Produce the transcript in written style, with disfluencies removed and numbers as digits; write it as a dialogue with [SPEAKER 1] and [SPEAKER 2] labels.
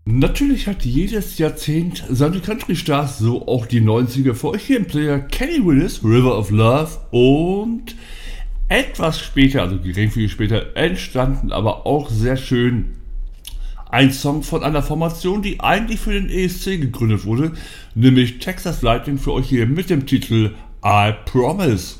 [SPEAKER 1] Natürlich hat jedes Jahrzehnt seine Country-Stars, so auch die 90er für euch hier im Player. Kenny Willis, River of Love, und etwas später, also geringfügig später, entstanden aber auch sehr schön ein Song von einer Formation, die eigentlich für den ESC gegründet wurde, nämlich Texas Lightning für euch hier mit dem Titel I Promise.